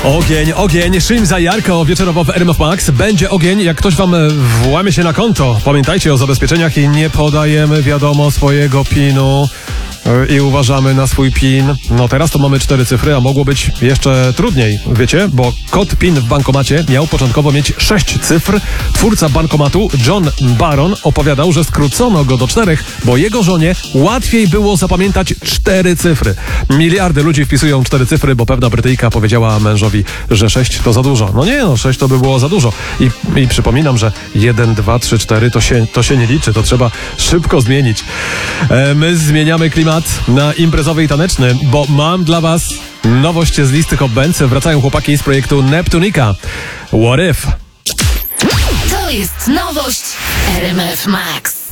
Ogień, Szym Zajarko wieczorowo w RMF Max. Będzie ogień, jak ktoś wam włamie się na konto. Pamiętajcie o zabezpieczeniach i nie podajemy, wiadomo, swojego PIN-u. I uważamy na swój PIN. No teraz to mamy 4 cyfry, a mogło być jeszcze trudniej, wiecie? Bo kod PIN w bankomacie miał początkowo mieć 6 cyfr. Twórca bankomatu John Barron opowiadał, że skrócono go do 4, bo jego żonie łatwiej było zapamiętać 4 cyfry. Miliardy ludzi wpisują 4 cyfry, bo pewna Brytyjka powiedziała mężowi, że 6 to za dużo. No nie, 6 to by było za dużo. I przypominam, że 1, 2, 3, 4 to się nie liczy, to trzeba szybko zmienić. My zmieniamy klimat na imprezowy i taneczny, bo mam dla was nowość z listy Hot Bands. Wracają chłopaki z projektu Neptunika. What if? To jest nowość RMF Max.